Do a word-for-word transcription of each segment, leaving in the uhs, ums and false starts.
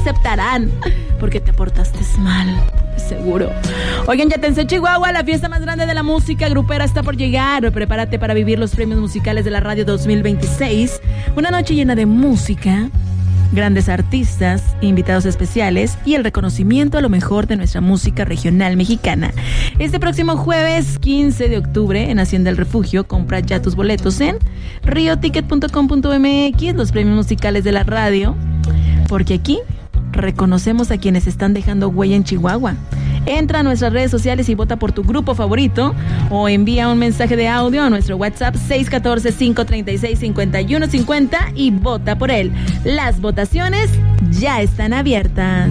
aceptarán porque te portaste mal, seguro. Oigan, Yatense, Chihuahua, la fiesta más grande de la música grupera está por llegar. Prepárate para vivir los premios musicales de la radio dos mil veintiséis. Una noche llena de música, grandes artistas, invitados especiales y el reconocimiento a lo mejor de nuestra música regional mexicana. Este próximo jueves quince de octubre en Hacienda El Refugio, compra ya tus boletos en rio ticket punto com punto m x, los premios musicales de la radio, porque aquí reconocemos a quienes están dejando huella en Chihuahua. Entra a nuestras redes sociales y vota por tu grupo favorito o envía un mensaje de audio a nuestro WhatsApp seis uno cuatro, cinco tres seis, cinco uno cinco cero y vota por él. Las votaciones ya están abiertas.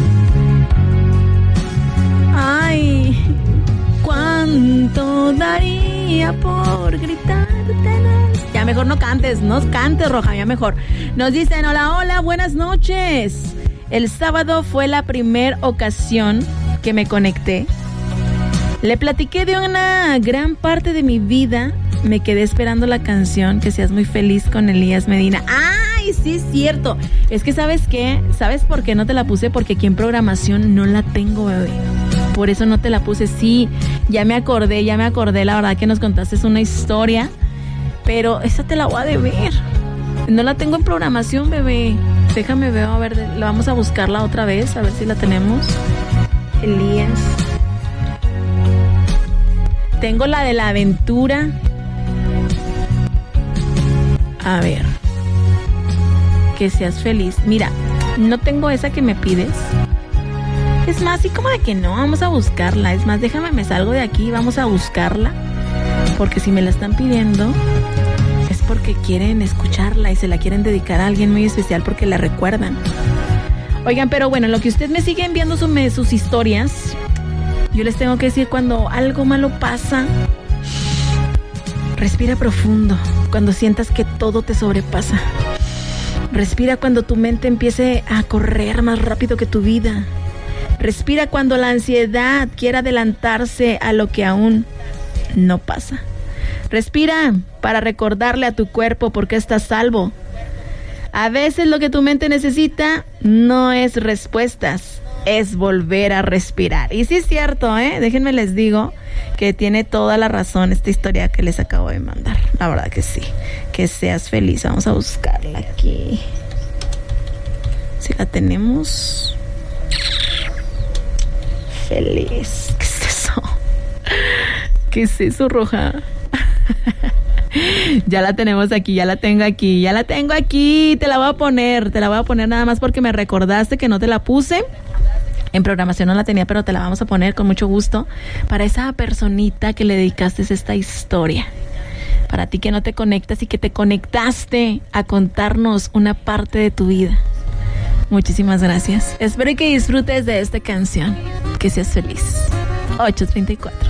Ay, cuánto daría por gritarte. Ya mejor no cantes, no cantes, Roja, ya mejor. Nos dicen, hola, hola, buenas noches. El sábado fue la primera ocasión que me conecté. Le platiqué de una gran parte de mi vida. Me quedé esperando la canción Que seas muy feliz con Elías Medina. ¡Ay, sí es cierto! Es que, ¿sabes qué? ¿Sabes por qué no te la puse? Porque aquí en programación no la tengo, bebé. Por eso no te la puse. Sí, ya me acordé, ya me acordé. La verdad que nos contaste una historia, pero esa te la voy a deber. No la tengo en programación, bebé. Déjame ver, a ver, la vamos a buscarla otra vez, a ver si la tenemos. Elías. Tengo la de la aventura. A ver. Que seas feliz. Mira, no tengo esa que me pides. Es más, así como de que no, vamos a buscarla. Es más, déjame, me salgo de aquí y vamos a buscarla. Porque si me la están pidiendo, es porque quieren escucharla y se la quieren dedicar a alguien muy especial porque la recuerdan. Oigan, pero bueno, lo que usted me sigue enviando son sus historias. Yo les tengo que decir, cuando algo malo pasa, respira profundo. Cuando sientas que todo te sobrepasa, respira cuando tu mente empiece a correr más rápido que tu vida. Respira cuando la ansiedad quiera adelantarse a lo que aún no pasa. Respira para recordarle a tu cuerpo por qué estás salvo. A veces lo que tu mente necesita no es respuestas, es volver a respirar. Y sí es cierto, ¿eh? Déjenme les digo que tiene toda la razón esta historia que les acabo de mandar. La verdad que sí. Que seas feliz. Vamos a buscarla aquí. Si la tenemos. Feliz. ¿Qué es eso? ¿Qué es eso, Roja? Ya la tenemos aquí, ya la tengo aquí, ya la tengo aquí. Te la voy a poner, te la voy a poner nada más porque me recordaste que no te la puse. En programación no la tenía, pero te la vamos a poner con mucho gusto para esa personita que le dedicaste esta historia. Para ti que no te conectas y que te conectaste a contarnos una parte de tu vida. Muchísimas gracias. Espero que disfrutes de esta canción. Que seas feliz. ocho treinta y cuatro.